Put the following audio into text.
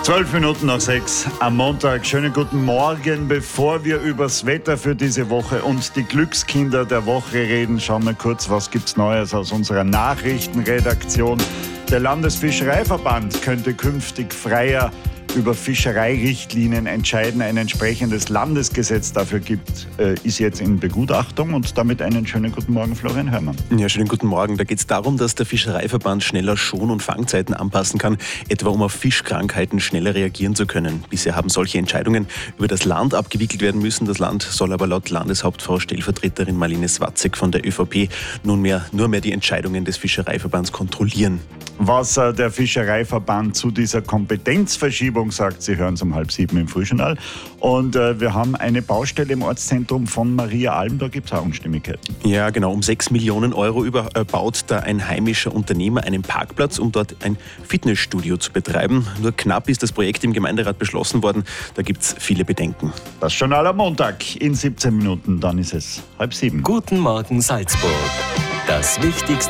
6:12 am Montag. Schönen guten Morgen. Bevor wir übers Wetter für diese Woche und die Glückskinder der Woche reden, schauen wir kurz, was gibt's Neues aus unserer Nachrichtenredaktion. Der Landesfischereiverband könnte künftig freier über Fischereirichtlinien entscheiden. Ein entsprechendes Landesgesetz dafür ist jetzt in Begutachtung. Und damit einen schönen guten Morgen, Florian Hörmann. Ja, schönen guten Morgen. Da geht es darum, dass der Fischereiverband schneller Schon- und Fangzeiten anpassen kann, etwa um auf Fischkrankheiten schneller reagieren zu können. Bisher haben solche Entscheidungen über das Land abgewickelt werden müssen. Das Land soll aber laut Landeshauptfrau Stellvertreterin Marlene Swatzek von der ÖVP nur mehr die Entscheidungen des Fischereiverbands kontrollieren. Was der Fischereiverband zu dieser Kompetenzverschiebung sagt, Sie hören es um 6:30 im Frühjournal. Und wir haben eine Baustelle im Ortszentrum von Maria Alm, da gibt es auch Unstimmigkeiten. Ja, genau. Um 6 Millionen Euro baut da ein heimischer Unternehmer einen Parkplatz, um dort ein Fitnessstudio zu betreiben. Nur knapp ist das Projekt im Gemeinderat beschlossen worden. Da gibt es viele Bedenken. Das Journal am Montag in 17 Minuten, dann ist es 6:30. Guten Morgen Salzburg. Das Wichtigste